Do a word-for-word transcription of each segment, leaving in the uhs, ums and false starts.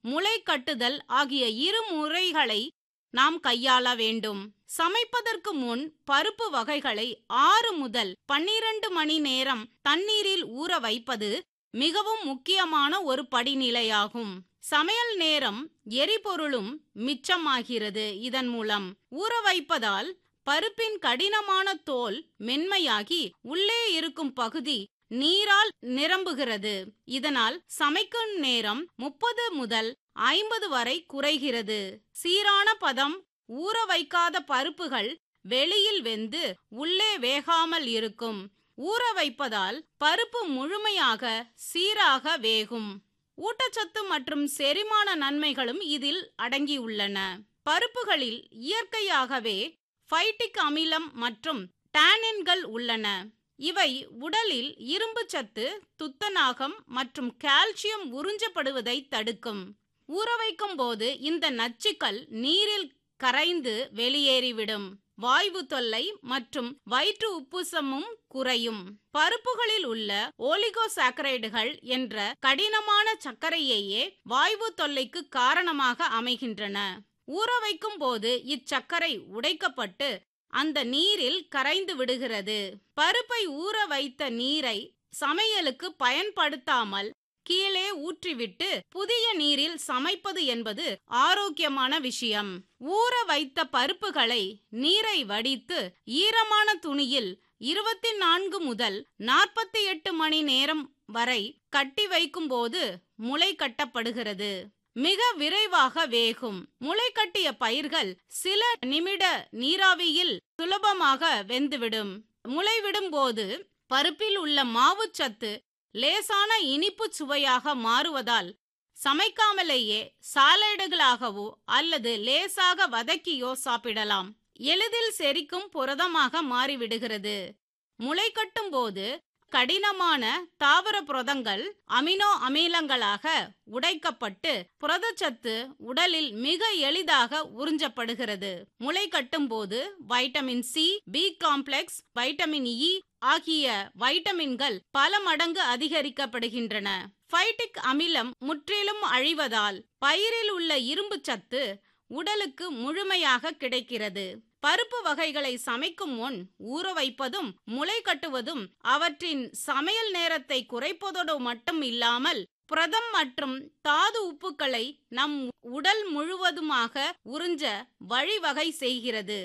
முளை கட்டுதல் ஆகிய இரு முறைகளை நாம் கையாள வேண்டும். சமைப்பதற்கு முன் பருப்பு வகைகளை ஆறு முதல் பன்னிரண்டு மணி நேரம் தண்ணீரில் ஊற வைப்பது மிகவும் முக்கியமான ஒரு படிநிலையாகும். சமையல் நேரம் எரிபொருளும் மிச்சமாகிறது. இதன் மூலம் ஊற வைப்பதால் பருப்பின் கடினமான தோல் மென்மையாகி உள்ளே இருக்கும் பகுதி நீரால் நிரம்புகிறது. இதனால் சமைக்கும் நேரம் முப்பது முதல் ஐம்பது வரை குறைகிறது. சீரான பதம் ஊற வைக்காத பருப்புகள் வெளியில் வெந்து உள்ளே வேகாமல் இருக்கும். ஊற வைப்பதால் பருப்பு முழுமையாக சீராக வேகும். ஊட்டச்சத்து மற்றும் செரிமான நன்மைகளும் இதில் அடங்கியுள்ளன. பருப்புகளில் இயற்கையாகவே பைட்டிக் அமிலம் மற்றும் டானின்கள் உள்ளன. இவை உடலில் இரும்பு சத்து, துத்தநாகம் மற்றும் கால்சியம் உறிஞ்சப்படுவதை தடுக்கும். ஊற வைக்கும் போது இந்த நச்சுக்கள் நீரில் கரைந்து வெளியேறிவிடும். வாய்வு தொல்லை மற்றும் வயிற்று உப்புசமும் குறையும். பருப்புகளில் உள்ள ஓலிகோசாக்கரைடுகள் என்ற கடினமான சர்க்கரையையே வாய்வு தொல்லைக்கு காரணமாக அமைகின்றன. ஊற வைக்கும் போது இச்சர்க்கரை உடைக்கப்பட்டு அந்த நீரில் கரைந்து விடுகிறது. பருப்பை ஊற வைத்த நீரை சமையலுக்கு பயன்படுத்தாமல் கீழே ஊற்றிவிட்டு புதிய நீரில் சமைப்பது என்பது ஆரோக்கியமான விஷயம். ஊற வைத்த பருப்புகளை நீரை வடித்து ஈரமான துணியில் இருபத்தி நான்கு முதல் நாற்பத்தி எட்டு மணி நேரம் வரை கட்டி வைக்கும் போது முளை கட்டப்படுகிறது. மிக விரைவாக வேகும். முளை கட்டிய பயிர்கள் சில நிமிட நீராவியில் சுலபமாக வெந்துவிடும். முளைவிடும் போது பருப்பில் உள்ள மாவுச்சத்து லேசான இனிப்பு சுவையாக மாறுவதால் சமைக்காமலேயே சாலடுகளாகவோ அல்லது லேசாக வதக்கியோ சாப்பிடலாம். எளிதில் செரிக்கும் புரதமாக மாறிவிடுகிறது. முளை கட்டும் போது கடினமான தாவர புரதங்கள் அமினோ அமிலங்களாக உடைக்கப்பட்டு புரதச்சத்து உடலில் மிக எளிதாக உறிஞ்சப்படுகிறது. முளை கட்டும் போது vitamin C, B complex, vitamin E ஆகிய வைட்டமின்கள் பல மடங்கு அதிகரிக்கப்படுகின்றன. பைட்டிக் அமிலம் முற்றிலும் அழிவதால் பயிரில் உள்ள இரும்பு சத்து உடலுக்கு முழுமையாக கிடைக்கிறது. பருப்பு வகைகளை சமைக்கும் முன் ஊற வைப்பதும் முளை கட்டுவதும் அவற்றின் சமையல் நேரத்தை குறைப்பதோடு மட்டும் இல்லாமல் புரதம் மற்றும் தாது உப்புக்களை நம் உடல் முழுவதுமாக உறிஞ்ச வழிவகை செய்கிறது.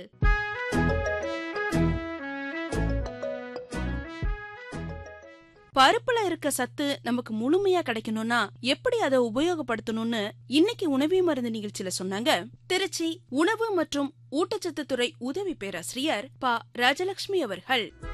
பருப்புல இருக்க சத்து நமக்கு முழுமையா கிடைக்கணும்னா எப்படி அதை உபயோகப்படுத்தணும்னு இன்னைக்கு உணவே மருந்து நிகழ்ச்சியில சொன்னாங்க திருச்சி உணவு மற்றும் ஊட்டச்சத்து துறை உதவி பேராசிரியர் ப ராஜலட்சுமி அவர்கள்.